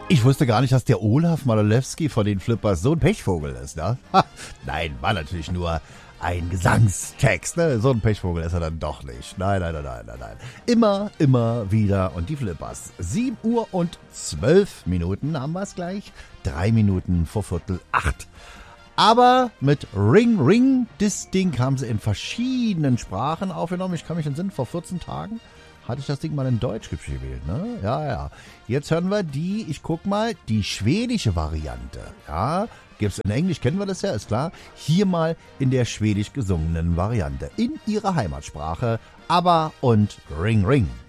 Ich wusste gar nicht, dass der Olaf Malolewski von den Flippers so ein Pechvogel ist, ne? Ha, nein, war natürlich nur ein Gesangstext, ne? So ein Pechvogel ist er dann doch nicht. Nein. Immer wieder. Und die Flippers. 7:12 haben wir es gleich. 3 Minuten vor 7:45. Aber mit Ring Ring, das Ding haben sie in verschiedenen Sprachen aufgenommen. Ich kann mich entsinnen, vor 14 Tagen hatte ich das Ding mal in Deutsch gewählt, ne? Ja. Jetzt hören wir ich guck mal, die schwedische Variante. Ja, gibt's in Englisch, kennen wir das ja, ist klar. Hier mal in der schwedisch gesungenen Variante. In ihrer Heimatsprache. ABBA und Ring Ring.